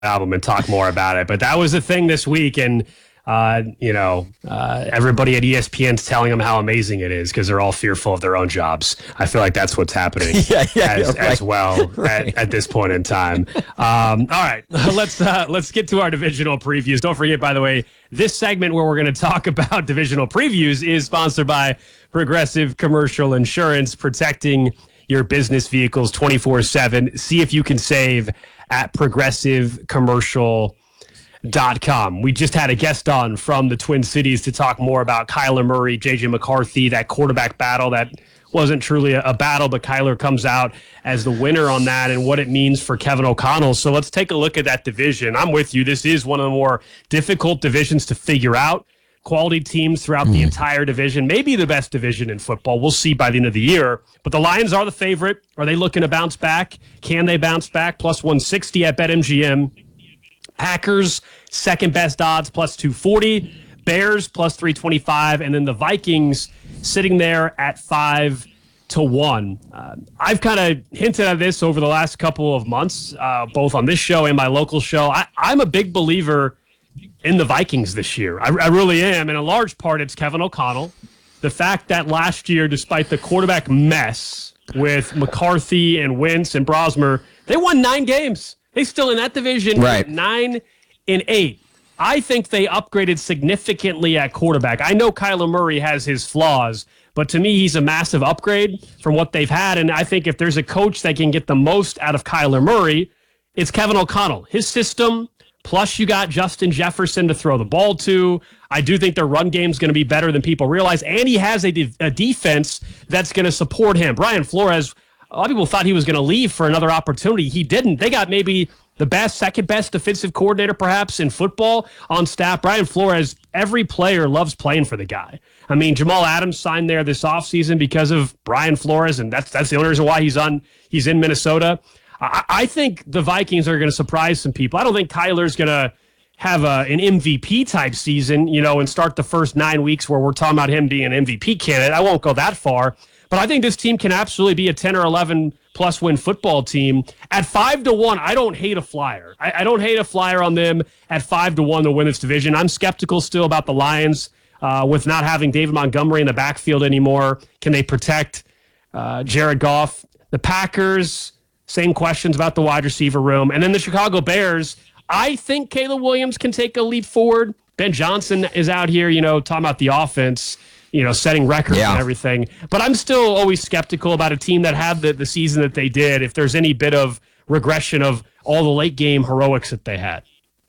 album and talk more about it. But that was the thing this week, and everybody at ESPN's telling them how amazing it is because they're all fearful of their own jobs. I feel like that's what's happening as well at this point in time. All right, let's get to our divisional previews. Don't forget, by the way, this segment where we're going to talk about divisional previews is sponsored by Progressive Commercial Insurance, protecting your business vehicles 24/7. See if you can save at progressivecommercial.com. We just had a guest on from the Twin Cities to talk more about Kyler Murray, J.J. McCarthy, that quarterback battle that wasn't truly a battle, but Kyler comes out as the winner on that and what it means for Kevin O'Connell. So let's take a look at that division. I'm with you. This is one of the more difficult divisions to figure out. Quality teams throughout the entire division, maybe the best division in football. We'll see by the end of the year. But the Lions are the favorite. Are they looking to bounce back? Can they bounce back? Plus 160 at BetMGM. Packers, second best odds, plus 240. Bears, plus 325. And then the Vikings sitting there at 5-1. I've kind of hinted at this over the last couple of months, both on this show and my local show. I'm a big believer in the Vikings this year. I really am. In a large part, it's Kevin O'Connell. The fact that last year, despite the quarterback mess with McCarthy and Wentz and Brosmer, they won 9 games. They still in that division, right. 9-8. I think they upgraded significantly at quarterback. I know Kyler Murray has his flaws, but to me, he's a massive upgrade from what they've had. And I think if there's a coach that can get the most out of Kyler Murray, it's Kevin O'Connell. His system, plus you got Justin Jefferson to throw the ball to. I do think their run game is going to be better than people realize. And he has a defense that's going to support him. Brian Flores, a lot of people thought he was going to leave for another opportunity. He didn't. They got maybe the second best defensive coordinator perhaps in football on staff. Brian Flores, every player loves playing for the guy. I mean, Jamal Adams signed there this offseason because of Brian Flores, and that's the only reason why he's in Minnesota. I think the Vikings are going to surprise some people. I don't think Kyler's going to have an MVP type season, and start the first 9 weeks where we're talking about him being an MVP candidate. I won't go that far, but I think this team can absolutely be a 10 or 11 plus win football team. At 5-1, I don't hate a flyer. I don't hate a flyer on them at 5-1 to win this division. I'm skeptical still about the Lions with not having David Montgomery in the backfield anymore. Can they protect Jared Goff? The Packers, same questions about the wide receiver room. And then the Chicago Bears, I think Caleb Williams can take a leap forward. Ben Johnson is out here, talking about the offense, setting records and everything. But I'm still always skeptical about a team that had the season that they did, if there's any bit of regression of all the late game heroics that they had.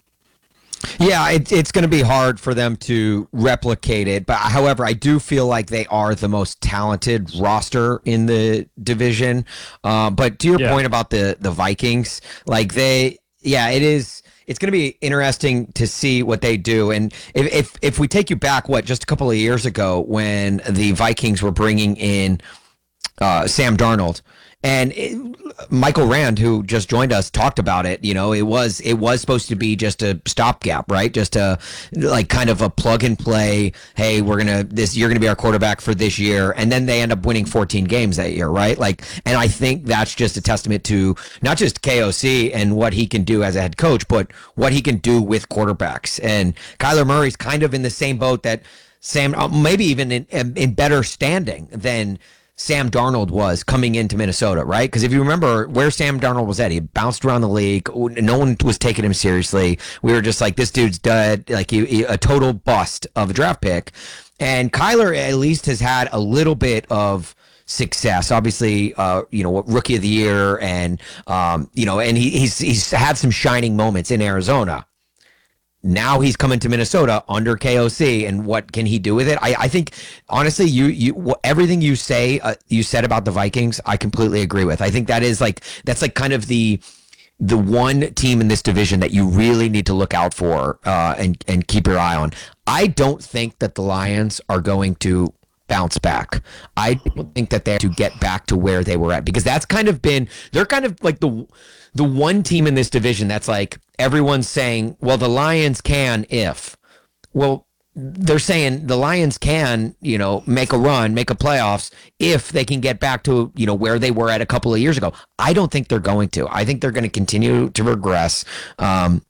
Yeah, it's going to be hard for them to replicate it. But however, I do feel like they are the most talented roster in the division. But to your point about the Vikings, it is. It's going to be interesting to see what they do. And if we take you back, just a couple of years ago when the Vikings were bringing in Sam Darnold, and Michael Rand, who just joined us, talked about it. It was supposed to be just a stopgap, right? Just a kind of a plug and play. Hey, you're gonna be our quarterback for this year, and then they end up winning 14 games that year, right? And I think that's just a testament to not just KOC and what he can do as a head coach, but what he can do with quarterbacks. And Kyler Murray's kind of in the same boat that Sam, maybe even in better standing than Sam Darnold was coming into Minnesota, right? Because if you remember where Sam Darnold was at, he bounced around the league. No one was taking him seriously. We were just like, this dude's dead, he a total bust of a draft pick. And Kyler at least has had a little bit of success. Obviously, rookie of the year, and and he's had some shining moments in Arizona. Now he's coming to Minnesota under KOC, and what can he do with it? I think honestly, you everything you said about the Vikings, I completely agree with. I think that's kind of the one team in this division that you really need to look out for and keep your eye on. I don't think that the Lions are going to bounce back. I don't think that they're to get back to where they were at, because they're kind of like the one team in this division that's like everyone's saying, well, the Lions can if. Well, they're saying the Lions can, make a run, make a playoffs if they can get back to, where they were at a couple of years ago. I don't think they're going to. I think they're going to continue to regress.